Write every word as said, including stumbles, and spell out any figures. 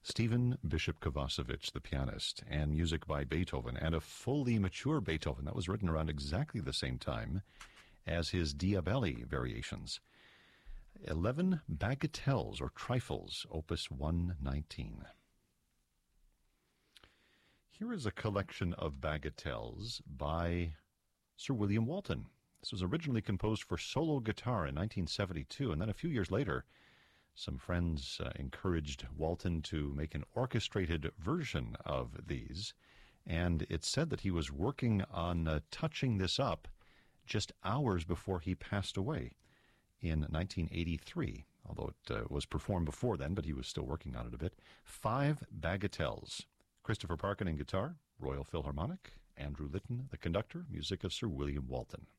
Stephen Bishop Kovacevic, the pianist, and music by Beethoven, and a fully mature Beethoven that was written around exactly the same time as his Diabelli variations. Eleven Bagatelles, or Trifles, Opus one nineteen. Here is a collection of bagatelles by Sir William Walton. This was originally composed for solo guitar in nineteen seventy-two, and then a few years later, some friends uh, encouraged Walton to make an orchestrated version of these, and it's said that he was working on uh, touching this up just hours before he passed away in nineteen eighty-three, although it uh, was performed before then, but he was still working on it a bit. Five Bagatelles. Christopher Parkin in guitar, Royal Philharmonic, Andrew Litton, the conductor, music of Sir William Walton.